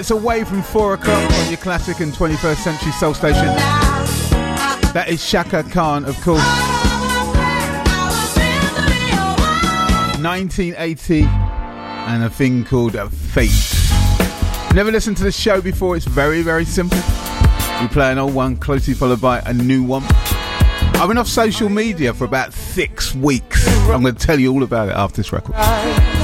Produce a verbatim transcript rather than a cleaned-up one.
It's away from four o'clock on your classic and twenty-first century soul station. That is Shaka Khan, of course. nineteen eighty and a thing called Fate. Never listened to the show before. It's very, very simple. We play an old one, closely followed by a new one. I've been off social media for about six weeks. I'm going to tell you all about it after this record.